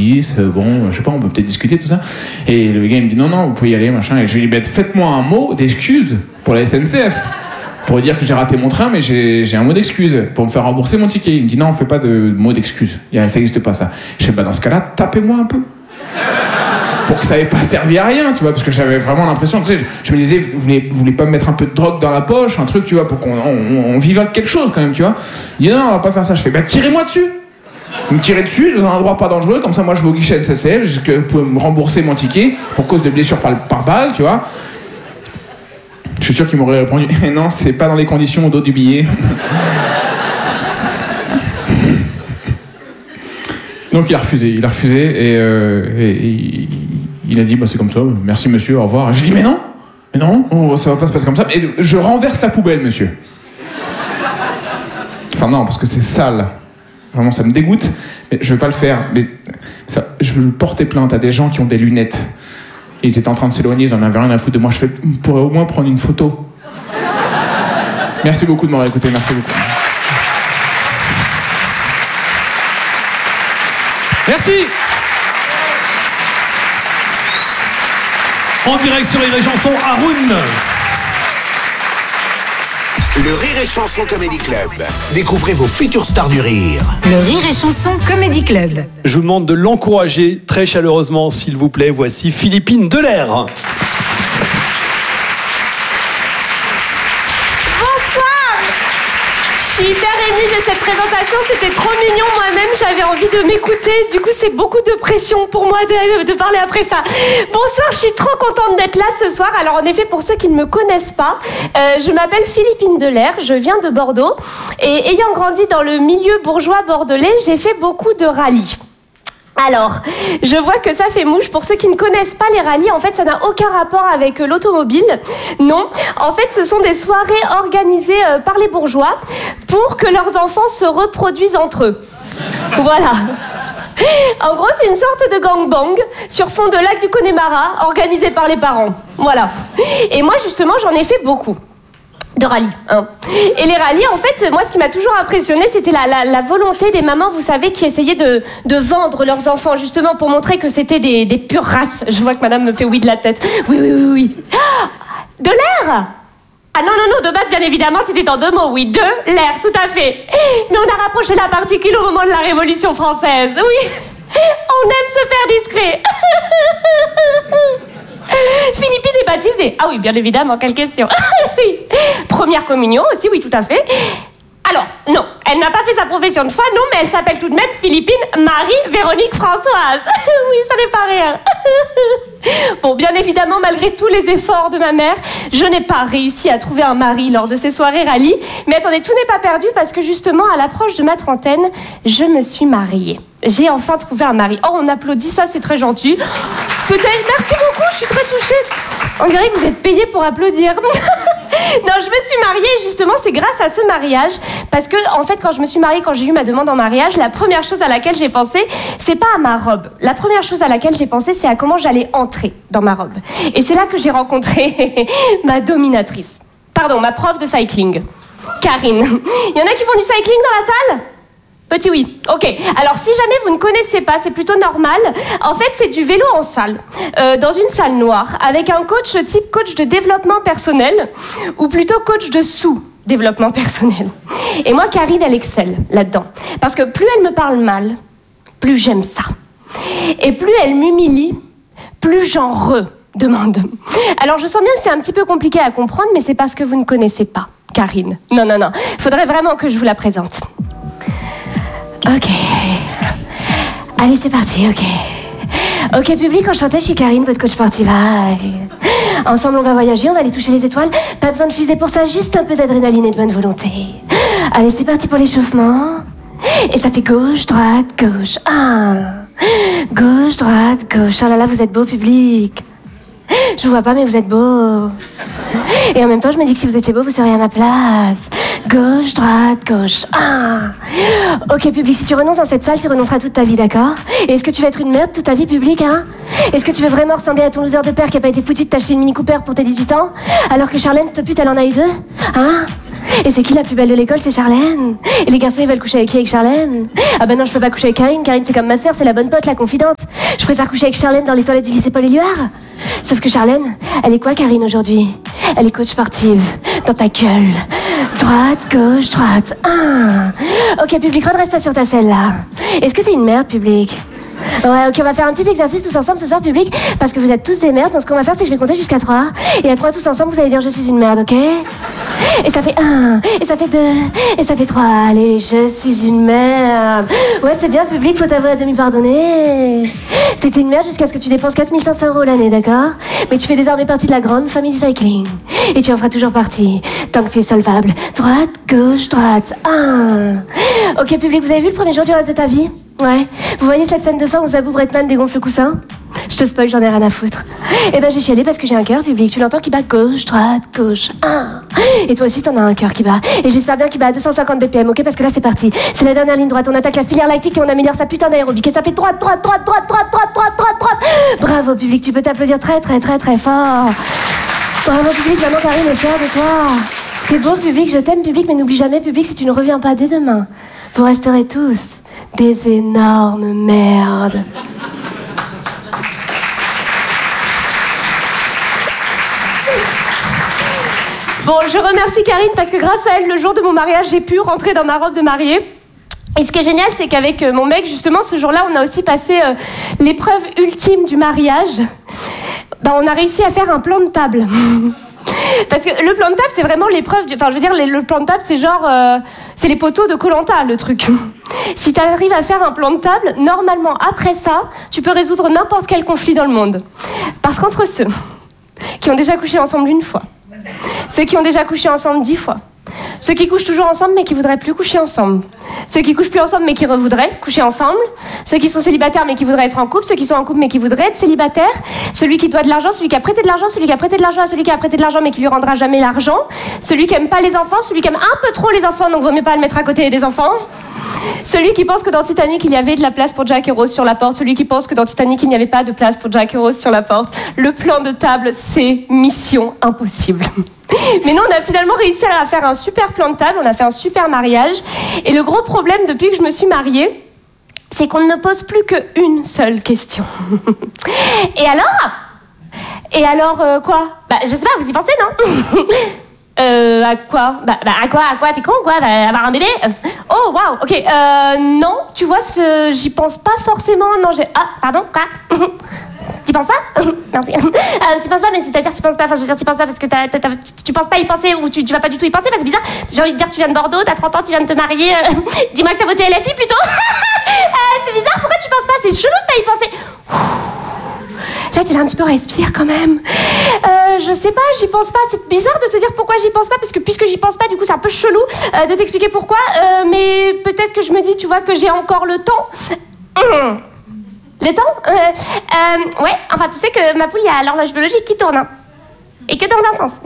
police, bon, je sais pas, on peut peut-être discuter, tout ça. Et le gars, il me dit, non, vous pouvez y aller, machin. Et je lui dis, faites-moi un mot d'excuse pour la SNCF. Pour dire que j'ai raté mon train, mais j'ai un mot d'excuse pour me faire rembourser mon ticket. Il me dit, non, on fait pas de mot d'excuse. Ça n'existe pas, ça. Je fais, dans ce cas-là, tapez-moi un peu. Pour que ça n'ait pas servi à rien, tu vois, parce que j'avais vraiment l'impression, tu sais, je me disais, vous voulez pas me mettre un peu de drogue dans la poche, un truc, tu vois, pour qu'on vive avec quelque chose quand même, tu vois. Il dit non, on va pas faire ça. Je fais, tirez-moi dessus. Vous me tirez dessus dans un endroit pas dangereux, comme ça, moi je vais au guichet SNCF, jusqu'à vous pouvez me rembourser mon ticket pour cause de blessures par balle, tu vois. Je suis sûr qu'il m'aurait répondu, non, c'est pas dans les conditions au dos du billet. Donc il a refusé et il a dit c'est comme ça, merci monsieur, au revoir. J'ai dit mais non, ça va pas se passer comme ça. Et je renverse la poubelle, monsieur. Enfin non, parce que c'est sale. Vraiment, ça me dégoûte, mais je vais pas le faire. Mais ça, je veux porter plainte à des gens qui ont des lunettes. Et ils étaient en train de s'éloigner, ils en avaient rien à foutre de moi. Je pourrais au moins prendre une photo. Merci beaucoup de m'avoir écouté, merci beaucoup. Merci. En direct sur Rire et Chanson, Haroun. Le Rire et Chanson Comedy Club. Découvrez vos futures stars du rire. Le Rire et Chanson Comedy Club. Je vous demande de l'encourager très chaleureusement, s'il vous plaît. Voici Philippine Delair. Je suis hyper émue de cette présentation, c'était trop mignon. Moi-même, j'avais envie de m'écouter. Du coup, c'est beaucoup de pression pour moi de parler après ça. Bonsoir, je suis trop contente d'être là ce soir. Alors, en effet, pour ceux qui ne me connaissent pas, je m'appelle Philippine Delair, je viens de Bordeaux. Et ayant grandi dans le milieu bourgeois bordelais, j'ai fait beaucoup de rallyes. Alors, je vois que ça fait mouche. Pour ceux qui ne connaissent pas les rallyes, en fait, ça n'a aucun rapport avec l'automobile. Non, en fait, ce sont des soirées organisées par les bourgeois pour que leurs enfants se reproduisent entre eux. Voilà. En gros, c'est une sorte de gangbang sur fond de lac du Connemara, organisé par les parents. Voilà. Et moi, justement, j'en ai fait beaucoup. De rallye, hein. Et les rallyes, en fait, moi, ce qui m'a toujours impressionnée, c'était la volonté des mamans, vous savez, qui essayaient de vendre leurs enfants, justement, pour montrer que c'était des pures races. Je vois que madame me fait oui de la tête. Oui. De l'air? Ah non, de base, bien évidemment, c'était en deux mots, oui, de l'air, tout à fait. Mais on a rapproché la particule au moment de la Révolution française, oui. On aime se faire discret. Philippine est baptisée. Ah oui, bien évidemment, quelle question. Oui. Première communion aussi, oui, tout à fait. Alors, non, elle n'a pas fait sa profession de foi, non, mais elle s'appelle tout de même Philippine Marie-Véronique Françoise. Oui, ça n'est pas rien. Bon, bien évidemment, malgré tous les efforts de ma mère, je n'ai pas réussi à trouver un mari lors de ces soirées rallye. Mais attendez, tout n'est pas perdu parce que justement, à l'approche de ma trentaine, je me suis mariée. J'ai enfin trouvé un mari. Oh, on applaudit, ça c'est très gentil. Peut-être, merci beaucoup, je suis très touchée. On dirait que vous êtes payés pour applaudir. Non, je me suis mariée et justement, c'est grâce à ce mariage. Parce que, en fait, quand je me suis mariée, quand j'ai eu ma demande en mariage, la première chose à laquelle j'ai pensé, c'est pas à ma robe. La première chose à laquelle j'ai pensé, c'est à comment j'allais entrer dans ma robe. Et c'est là que j'ai rencontré ma dominatrice. Pardon, ma prof de cycling. Karine. Il y en a qui font du cycling dans la salle ? Petit oui. Ok. Alors, si jamais vous ne connaissez pas, c'est plutôt normal. En fait, c'est du vélo en salle. Dans une salle noire, avec un coach type coach de développement personnel, ou plutôt coach de sous-développement personnel. Et moi, Karine, elle excelle là-dedans. Parce que plus elle me parle mal, plus j'aime ça. Et plus elle m'humilie, plus j'en redemande. Alors, je sens bien que c'est un petit peu compliqué à comprendre, mais c'est parce que vous ne connaissez pas Karine. Non. Faudrait vraiment que je vous la présente. Ok. Allez, c'est parti, ok. Ok, public, enchanté, je suis Karine, votre coach sportive. Ensemble, on va voyager, on va aller toucher les étoiles. Pas besoin de fusée pour ça, juste un peu d'adrénaline et de bonne volonté. Allez, c'est parti pour l'échauffement. Et ça fait gauche, droite, gauche. Gauche, droite, gauche. Oh là là, vous êtes beau, public. Je vous vois pas, mais vous êtes beau. Et en même temps, je me dis que si vous étiez beau, vous seriez à ma place. Gauche, droite, gauche. Ok, public, si tu renonces dans cette salle, tu renonceras toute ta vie, d'accord? Et est-ce que tu vas être une merde toute ta vie, public, hein? Est-ce que tu veux vraiment ressembler à ton loser de père qui a pas été foutu de t'acheter une Mini Cooper pour tes 18 ans? Alors que Charlène, cette pute, elle en a eu 2? Hein? Et c'est qui la plus belle de l'école? C'est Charlène. Et les garçons, ils veulent coucher avec qui? Avec Charlène. Ah ben non, je peux pas coucher avec Karine. Karine, c'est comme ma sœur, c'est la bonne pote, la confidente. Je préfère coucher avec Charlène dans les toilettes du lycée Paul-Éluard. Sauf que Charlène, elle est quoi, Karine, aujourd'hui? Elle est coach sportive. Dans ta gueule. Droite, gauche, droite. Ok, public, redresse-toi sur ta selle, là. Est-ce que t'es une merde, public? Ouais, ok, on va faire un petit exercice tous ensemble ce soir, public, parce que vous êtes tous des merdes. Donc ce qu'on va faire, c'est que je vais compter jusqu'à 3. Et à 3, tous ensemble, vous allez dire je suis une merde, ok? Et ça fait 1, et ça fait 2, et ça fait 3. Allez, je suis une merde. Ouais, c'est bien, public, faut t'avouer à demi pardonner. T'étais une merde jusqu'à ce que tu dépenses 4 500 € l'année, d'accord? Mais tu fais désormais partie de la grande famille du cycling. Et tu en feras toujours partie, tant que tu es solvable. Droite, gauche, droite. Ok, public, vous avez vu le premier jour du reste de ta vie? Ouais. Vous voyez cette scène de fin où Zabou Bretman dégonfle le coussin? Je te spoil, j'en ai rien à foutre. Eh ben j'ai chialé parce que j'ai un cœur, public. Tu l'entends qui bat gauche, droite, gauche. Et toi aussi t'en as un cœur qui bat. Et j'espère bien qu'il bat à 250 BPM, ok? Parce que là c'est parti. C'est la dernière ligne droite. On attaque la filière lactique et on améliore sa putain d'aérobic. Et ça fait droite, droite, droite, droite, droite, droite, droite, droite, droite. Bravo, public. Tu peux t'applaudir très, très, très, très fort. Bravo, public. Maman Karine est fière de toi. T'es beau, public. Je t'aime, public. Mais n'oublie jamais, public, si tu ne reviens pas dès demain, vous resterez tous des énormes merdes. Bon, je remercie Karine parce que grâce à elle, le jour de mon mariage, j'ai pu rentrer dans ma robe de mariée. Et ce qui est génial, c'est qu'avec mon mec, justement, ce jour-là, on a aussi passé l'épreuve ultime du mariage. On a réussi à faire un plan de table. Parce que le plan de table, c'est vraiment l'épreuve... Enfin, je veux dire, le plan de table, c'est genre... c'est les poteaux de Koh-Lanta, le truc. Si tu arrives à faire un plan de table, normalement, après ça, tu peux résoudre n'importe quel conflit dans le monde. Parce qu'entre ceux qui ont déjà couché ensemble une fois, ceux qui ont déjà couché ensemble 10 fois, ceux qui couchent toujours ensemble mais qui voudraient plus coucher ensemble, ceux qui couchent plus ensemble mais qui voudraient coucher ensemble, ceux qui sont célibataires mais qui voudraient être en couple, ceux qui sont en couple mais qui voudraient être célibataires, celui qui doit de l'argent, celui qui a prêté de l'argent, celui qui a prêté de l'argent à celui qui a prêté de l'argent mais qui lui rendra jamais l'argent, celui qui aime pas les enfants, celui qui aime un peu trop les enfants donc vaut mieux pas le mettre à côté des enfants, celui qui pense que dans Titanic il y avait de la place pour Jack et Rose sur la porte, celui qui pense que dans Titanic il n'y avait pas de place pour Jack et Rose sur la porte. Le plan de table, c'est mission impossible. Mais nous, on a finalement réussi à faire un super plan de table, on a fait un super mariage. Et le gros problème depuis que je me suis mariée, c'est qu'on ne me pose plus qu'une seule question. Et alors quoi? Je sais pas, vous y pensez, non? À quoi? À quoi? T'es con, quoi? Avoir un bébé? Oh, waouh, ok. Non, tu vois, j'y pense pas forcément. Non, pardon, quoi? Tu penses pas? Merci. Tu penses pas, mais c'est-à-dire tu penses pas, enfin je veux dire tu penses pas parce que tu penses pas y penser ou tu vas pas du tout y penser, parce que c'est bizarre. J'ai envie de dire tu viens de Bordeaux, t'as 30 ans, tu viens de te marier, dis-moi que t'as voté LFI plutôt. C'est bizarre, pourquoi tu penses pas? C'est chelou de pas y penser. Là t'es un petit peu respire quand même. Je sais pas, j'y pense pas, c'est bizarre de te dire pourquoi j'y pense pas, parce que puisque j'y pense pas, du coup c'est un peu chelou de t'expliquer pourquoi, mais peut-être que je me dis, tu vois, que j'ai encore le temps. Le temps? Ouais, enfin tu sais que ma poule, il y a l'horloge biologique qui tourne, hein. Et que dans un sens.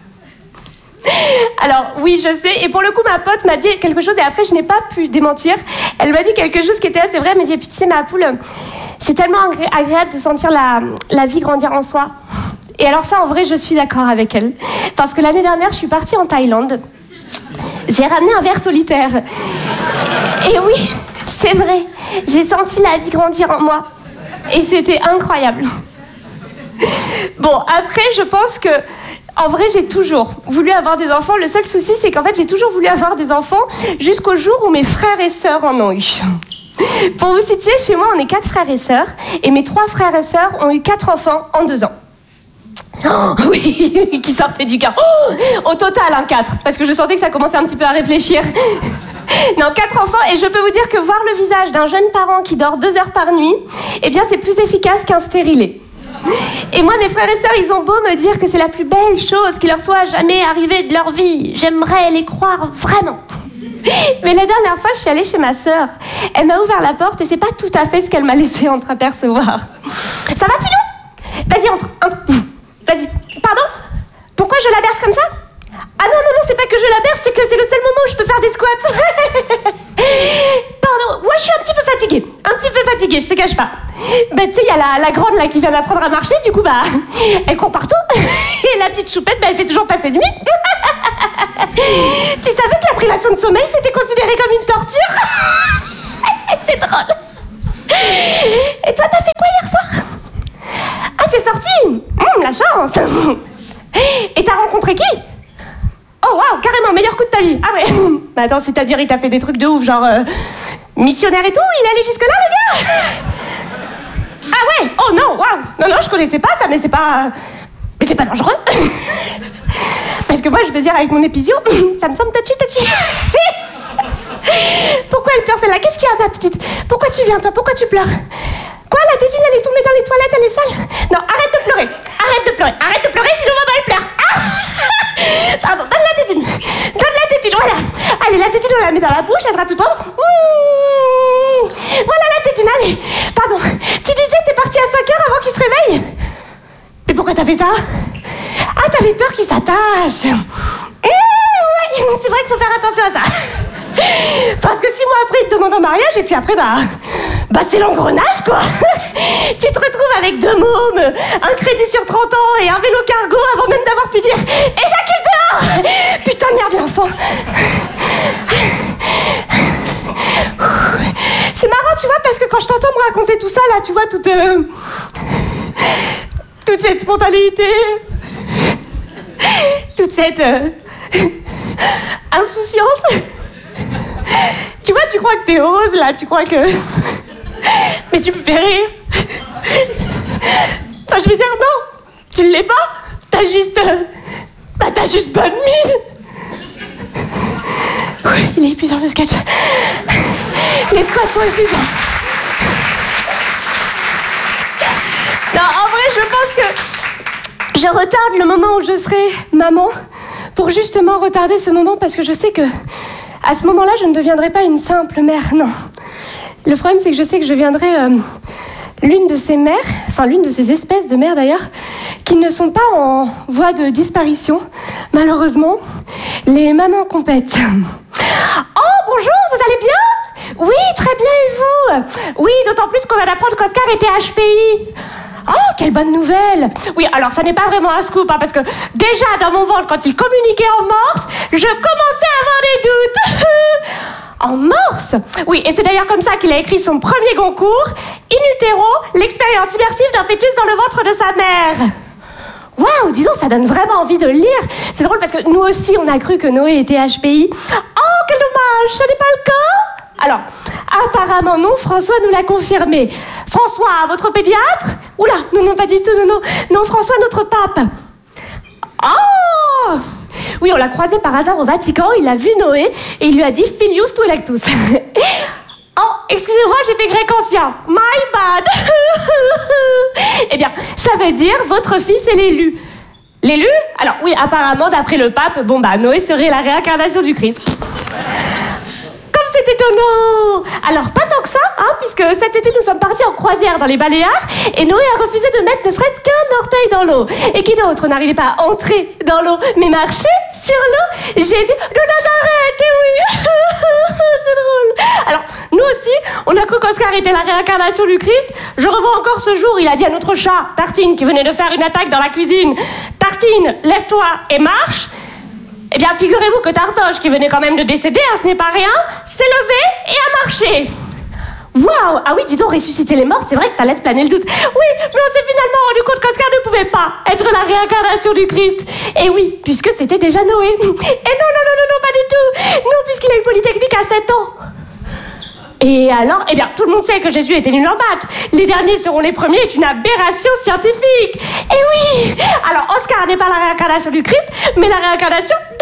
Alors oui, je sais, et pour le coup ma pote m'a dit quelque chose et après je n'ai pas pu démentir. Elle m'a dit quelque chose qui était assez vrai, elle m'a dit, tu sais ma poule, c'est tellement agréable de sentir la vie grandir en soi. Et alors ça en vrai je suis d'accord avec elle. Parce que l'année dernière je suis partie en Thaïlande. J'ai ramené un ver solitaire. Et oui, c'est vrai, j'ai senti la vie grandir en moi. Et c'était incroyable. Bon, après, je pense que, en vrai, j'ai toujours voulu avoir des enfants. Le seul souci, c'est qu'en fait, j'ai toujours voulu avoir des enfants jusqu'au jour où mes frères et sœurs en ont eu. Pour vous situer, chez moi, on est 4 frères et sœurs. Et mes 3 frères et sœurs ont eu 4 enfants en 2 ans. Oh, oui, qui sortait du cœur. Oh, au total, 4. Parce que je sentais que ça commençait un petit peu à réfléchir. Non, 4 enfants, et je peux vous dire que voir le visage d'un jeune parent qui dort 2 heures par nuit, eh bien, c'est plus efficace qu'un stérilet. Et moi, mes frères et sœurs, ils ont beau me dire que c'est la plus belle chose qui leur soit jamais arrivée de leur vie. J'aimerais les croire vraiment. Mais la dernière fois, je suis allée chez ma sœur. Elle m'a ouvert la porte et c'est pas tout à fait ce qu'elle m'a laissé entreapercevoir. Ça va, Philou? Vas-y, entre. Vas-y. Pardon? Pourquoi je la berce comme ça? Ah non, c'est pas que je la berce, c'est que c'est le seul moment où je peux faire des squats. Pardon, moi je suis un petit peu fatiguée. un petit peu fatiguée, je te cache pas. Bah, tu sais, il y a la grande là qui vient d'apprendre à marcher, du coup, bah, elle court partout. Et la petite choupette, bah, elle fait toujours passer de nuit. Tu savais que la privation de sommeil, c'était considéré comme une torture? C'est drôle. Et toi, t'as fait quoi hier soir? Ah, t'es sortie? La chance. Et t'as rencontré qui? Oh, waouh, carrément, meilleur coup de ta vie. Ah ouais. Bah attends, c'est-à-dire, il t'a fait des trucs de ouf, genre... missionnaire et tout? Il est allé jusque-là, le gars? Ah ouais. Oh non, waouh. Non, je connaissais pas ça, mais c'est pas... Mais c'est pas dangereux. Parce que moi, je veux dire, avec mon épisio, ça me semble touchy. Pourquoi elle pleure, celle-là? Qu'est-ce qu'il y a, ma petite? Pourquoi tu viens, toi? Pourquoi tu pleures? Quoi, la tétine, elle est tombée dans les toilettes, elle est sale? Non, arrête de pleurer, sinon maman, elle pleure. Ah pardon, donne la tétine, voilà. Allez, la tétine, on la met dans la bouche, elle sera toute propre. Voilà la tétine, allez. Pardon, tu disais que t'es partie à 5h avant qu'il se réveille? Mais pourquoi t'as fait ça? Ah, t'avais peur qu'il s'attache. Ouais, c'est vrai qu'il faut faire attention à ça. Parce que 6 mois après, il te demande en mariage, et puis après, bah c'est l'engrenage, quoi. Tu te retrouves avec 2 mômes, un crédit sur 30 ans et un vélo cargo avant même d'avoir pu dire « Éjacule dehors !» Putain, merde, l'enfant. C'est marrant, tu vois, parce que quand je t'entends me raconter tout ça, là, tu vois, toute cette spontanéité, toute cette insouciance. Tu vois, tu crois que t'es heureuse, là, tu crois que... Mais tu me fais rire. Enfin, je vais dire non, tu l'es pas. T'as juste bonne mine. Il est épuisant, ce sketch. Les squats sont épuisants. Non, en vrai, je pense que je retarde le moment où je serai maman pour justement retarder ce moment, parce que je sais que à ce moment-là, je ne deviendrai pas une simple mère, non. Le problème, c'est que je sais que je viendrai l'une de ces mères, enfin l'une de ces espèces de mères d'ailleurs, qui ne sont pas en voie de disparition, malheureusement, les mamans compètes. Oh, bonjour, vous allez bien? Oui, très bien, et vous? Oui, d'autant plus qu'on vient d'apprendre qu'Oscar était HPI. Oh, quelle bonne nouvelle! Oui, alors ça n'est pas vraiment un scoop, hein, parce que déjà dans mon ventre, quand il communiquait en morse, je commençais à avoir des doutes. En morse? Oui, et c'est d'ailleurs comme ça qu'il a écrit son premier concours, In utero, l'expérience immersive d'un fœtus dans le ventre de sa mère. Waouh, disons, ça donne vraiment envie de le lire. C'est drôle parce que nous aussi, on a cru que Noé était HPI. Oh, quel dommage, ce n'est pas le cas? Alors, apparemment non, François nous l'a confirmé. François, votre pédiatre? Oula, non, pas du tout, non, François, notre pape. Oh! Oui, on l'a croisé par hasard au Vatican, il a vu Noé et il lui a dit « Filius tu electus ». Oh, excusez-moi, j'ai fait grec ancien. My bad. Eh bien, ça veut dire « Votre fils est l'élu ». L'élu? Alors oui, apparemment, d'après le pape, Noé serait la réincarnation du Christ. C'est étonnant. Alors, pas tant que ça, hein, puisque cet été, nous sommes partis en croisière dans les Baléares et Noé a refusé de mettre ne serait-ce qu'un orteil dans l'eau. Et qui d'autre n'arrivait pas à entrer dans l'eau, mais marcher sur l'eau? Jésus de Nazareth, oui. C'est drôle. Alors, nous aussi, on a cru qu'Oscar était la réincarnation du Christ. Je revois encore ce jour, il a dit à notre chat, Tartine, qui venait de faire une attaque dans la cuisine, Tartine, lève-toi et marche. Eh bien, figurez-vous que Tartoche, qui venait quand même de décéder, hein, ce n'est pas rien, s'est levé et a marché. Waouh! Ah oui, dis donc, ressusciter les morts, c'est vrai que ça laisse planer le doute. Oui, mais on s'est finalement rendu compte qu'Oscar ne pouvait pas être la réincarnation du Christ. Et oui, puisque c'était déjà Noé. Et non, pas du tout. Non, puisqu'il a eu Polytechnique à 7 ans. Et alors, eh bien, tout le monde sait que Jésus était nul en maths. Les derniers seront les premiers est une aberration scientifique. Et oui! Alors, Oscar n'est pas la réincarnation du Christ, mais la réincarnation de